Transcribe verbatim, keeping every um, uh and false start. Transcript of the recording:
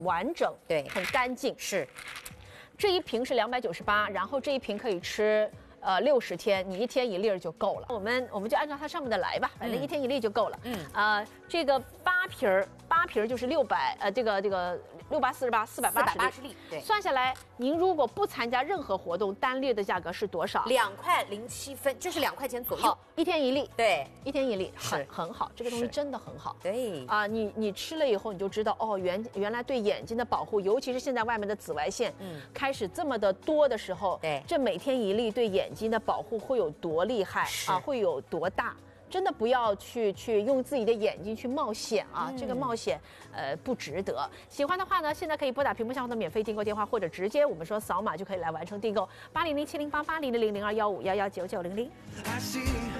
完整， 对， 很干净。 是， 这一瓶是两百九十八，然后这一瓶可以吃。呃，六十天，你一天一粒儿就够了。我们我们就按照它上面的来吧，反正一天一粒就够了。嗯，呃，这个八瓶儿，八瓶儿就是六百，呃，这个这个六八四十八，四百八十粒。 对， 算下来，您如果不参加任何活动，单粒的价格是多少？ 两块零七分，就是两块钱左右。 一天一粒。 对， 一天一粒，很很好，这个东西真的很好。 对啊，你你吃了以后，你就知道哦，原原来对眼睛的保护，尤其是现在外面的紫外线，嗯，开始这么的多的时候， 对， 这每天一粒对眼睛的保护会有多厉害啊，会有多大？真的不要去去用自己的眼睛去冒险啊，嗯、这个冒险呃不值得。喜欢的话呢，现在可以拨打屏幕上方的免费订购电话，或者直接我们说扫码就可以来完成订购，八零零七零八八零零零零二幺五幺幺九九零零。